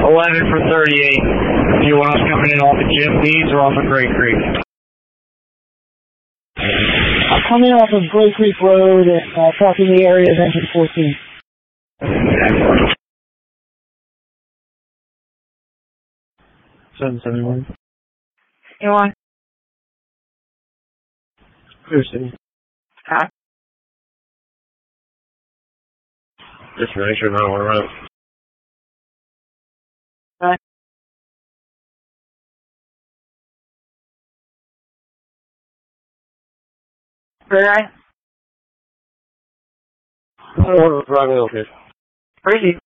11 for 38. Do you want us coming in off of Jim Deeds or off of Great Creek? I'm coming off of Great Creek Road and tracking the area of engine 14. 771. You want? Clear City. Huh? Just make sure not want to run. What? Right? I don't want to drive okay. Where is he?